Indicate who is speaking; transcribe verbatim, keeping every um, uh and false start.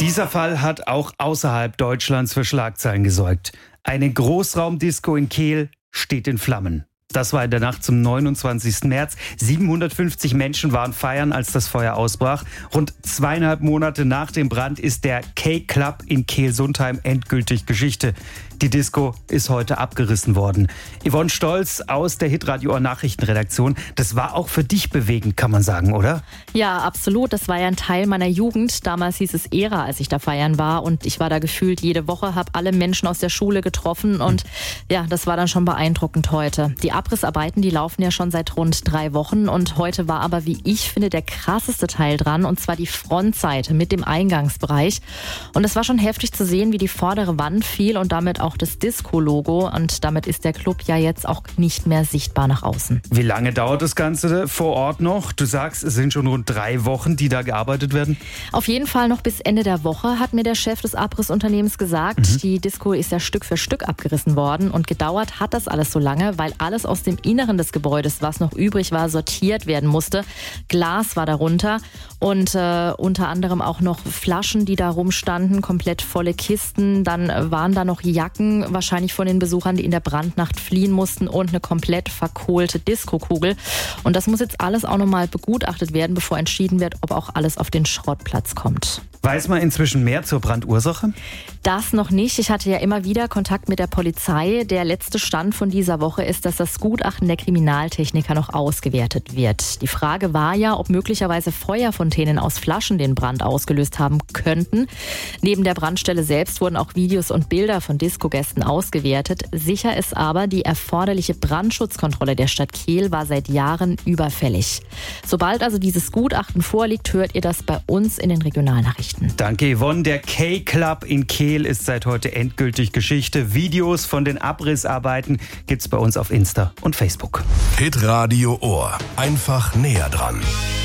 Speaker 1: Dieser Fall hat auch außerhalb Deutschlands für Schlagzeilen gesorgt. Eine Großraumdisco in Kehl steht in Flammen. Das war in der Nacht zum neunundzwanzigsten März. siebenhundertfünfzig Menschen waren feiern, als das Feuer ausbrach. Rund zweieinhalb Monate nach dem Brand ist der K-Club in Kehl-Sundheim endgültig Geschichte. Die Disco ist heute abgerissen worden. Yvonne Stolz aus der Hitradio Nachrichtenredaktion. Das war auch für dich bewegend, kann man sagen, oder?
Speaker 2: Ja, absolut. Das war ja ein Teil meiner Jugend. Damals hieß es Ära, als ich da feiern war. Und ich war da gefühlt jede Woche, habe alle Menschen aus der Schule getroffen. Und ja, das war dann schon beeindruckend heute. Die Abrissarbeiten, die laufen ja schon seit rund drei Wochen. Und heute war aber, wie ich finde, der krasseste Teil dran. Und zwar die Frontseite mit dem Eingangsbereich. Und es war schon heftig zu sehen, wie die vordere Wand fiel und damit auch das Disco-Logo. Und damit ist der Club ja jetzt auch nicht mehr sichtbar nach außen.
Speaker 1: Wie lange dauert das Ganze vor Ort noch? Du sagst, es sind schon rund drei Wochen, die da gearbeitet werden.
Speaker 2: Auf jeden Fall noch bis Ende der Woche, hat mir der Chef des Abrissunternehmens gesagt. Mhm. Die Disco ist ja Stück für Stück abgerissen worden. Und gedauert hat das alles so lange, weil alles aus dem Inneren des Gebäudes, was noch übrig war, sortiert werden musste. Glas war darunter und äh, unter anderem auch noch Flaschen, die da rumstanden, komplett volle Kisten. Dann waren da noch Jacken, wahrscheinlich von den Besuchern, die in der Brandnacht fliehen mussten, und eine komplett verkohlte Diskokugel. Und das muss jetzt alles auch nochmal begutachtet werden, bevor entschieden wird, ob auch alles auf den Schrottplatz kommt.
Speaker 1: Weiß man inzwischen mehr zur Brandursache?
Speaker 2: Das noch nicht. Ich hatte ja immer wieder Kontakt mit der Polizei. Der letzte Stand von dieser Woche ist, dass das Gutachten der Kriminaltechniker noch ausgewertet wird. Die Frage war ja, ob möglicherweise Feuerfontänen aus Flaschen den Brand ausgelöst haben könnten. Neben der Brandstelle selbst wurden auch Videos und Bilder von Disco-Gästen ausgewertet. Sicher ist aber, die erforderliche Brandschutzkontrolle der Stadt Kehl war seit Jahren überfällig. Sobald also dieses Gutachten vorliegt, hört ihr das bei uns in den Regionalnachrichten.
Speaker 1: Danke, Yvonne. Der K-Club in Kehl ist seit heute endgültig Geschichte. Videos von den Abrissarbeiten gibt's bei uns auf Insta und Facebook.
Speaker 3: Hitradio Ohr. Einfach näher dran.